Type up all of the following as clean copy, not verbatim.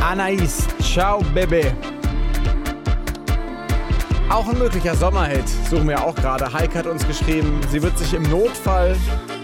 Anais, ciao Baby. Auch ein möglicher Sommerhit, suchen wir auch gerade. Heike hat uns geschrieben, sie wird sich im Notfall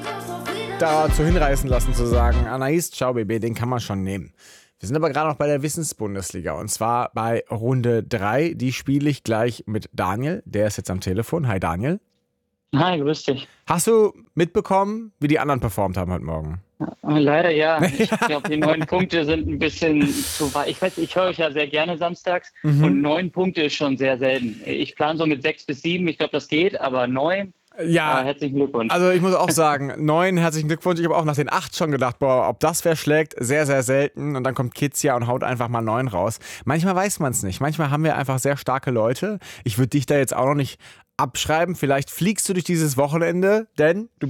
dazu hinreißen lassen zu sagen, Anais, ciao Baby, den kann man schon nehmen. Wir sind aber gerade noch bei der Wissensbundesliga und zwar bei Runde 3. Die spiele ich gleich mit Daniel, der ist jetzt am Telefon. Hi Daniel. Hi, grüß dich. Hast du mitbekommen, wie die anderen performt haben heute Morgen? Leider ja. Ich glaube, die 9 Punkte sind ein bisschen zu weit. Ich höre euch ja sehr gerne samstags und 9 Punkte ist schon sehr selten. Ich plane so mit 6 bis 7, ich glaube, das geht, aber 9, Ja, herzlichen Glückwunsch. also ich muss auch sagen, 9, herzlichen Glückwunsch. Ich habe auch nach den 8 schon gedacht, boah, ob das wer schlägt, sehr, sehr selten. Und dann kommt Kizia und haut einfach mal 9 raus. Manchmal weiß man es nicht. Manchmal haben wir einfach sehr starke Leute. Ich würde dich da jetzt auch noch nicht abschreiben. Vielleicht fliegst du durch dieses Wochenende, denn du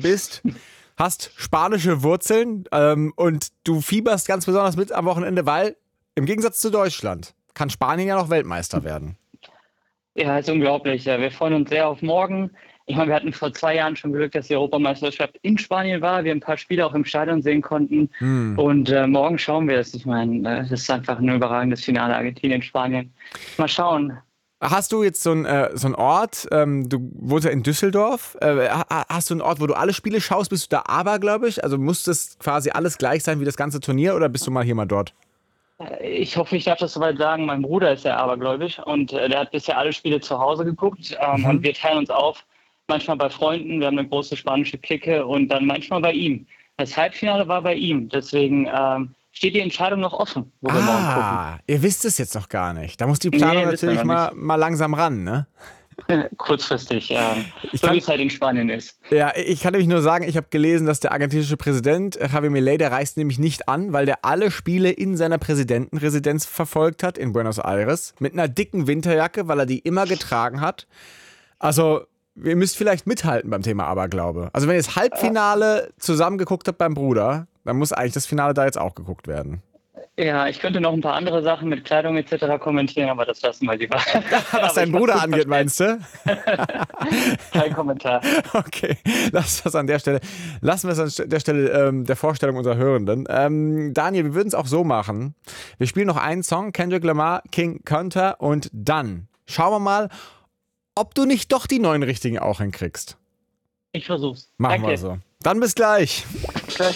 hast spanische Wurzeln und du fieberst ganz besonders mit am Wochenende, weil im Gegensatz zu Deutschland kann Spanien ja noch Weltmeister werden. Ja, ist unglaublich. Ja, wir freuen uns sehr auf morgen. Ich meine, wir hatten vor 2 Jahren schon Glück, dass die Europameisterschaft in Spanien war. Wir ein paar Spiele auch im Stadion sehen konnten. Und morgen schauen wir es. Ich meine, das ist einfach ein überragendes Finale Argentinien, Spanien. Mal schauen. Hast du jetzt so einen Ort, du wohnst ja in Düsseldorf, hast du einen Ort, wo du alle Spiele schaust, bist du da abergläubisch? Also muss das quasi alles gleich sein wie das ganze Turnier oder bist du mal hier, mal dort? Ich hoffe, ich darf das soweit sagen. Mein Bruder ist ja abergläubisch und der hat bisher alle Spiele zu Hause geguckt und wir teilen uns auf. Manchmal bei Freunden, wir haben eine große spanische Clique und dann manchmal bei ihm. Das Halbfinale war bei ihm, deswegen steht die Entscheidung noch offen, wo wir morgen gucken. Ihr wisst es jetzt noch gar nicht. Da muss die Planung Nee, wissen wir natürlich noch mal langsam ran, ne? Kurzfristig, so kann- wie es halt in Spanien ist. Ja, ich kann nämlich nur sagen, ich habe gelesen, dass der argentinische Präsident Javier Milei, der reist nämlich nicht an, weil der alle Spiele in seiner Präsidentenresidenz verfolgt hat in Buenos Aires mit einer dicken Winterjacke, weil er die immer getragen hat. Also, ihr müsst vielleicht mithalten beim Thema Aberglaube. Also, wenn ihr das Halbfinale zusammen geguckt habt beim Bruder, dann muss eigentlich das Finale da jetzt auch geguckt werden. Ja, ich könnte noch ein paar andere Sachen mit Kleidung etc. kommentieren, aber das lassen wir lieber. Was dein Bruder angeht, meinst du? Kein Kommentar. Okay, lassen wir es an der Stelle der Vorstellung unserer Hörenden. Daniel, wir würden es auch so machen. Wir spielen noch einen Song, Kendrick Lamar, King Kunta und dann schauen wir mal, ob du nicht doch die 9 richtigen auch hinkriegst. Ich versuch's. Machen Danke. wir so. Dann bis gleich.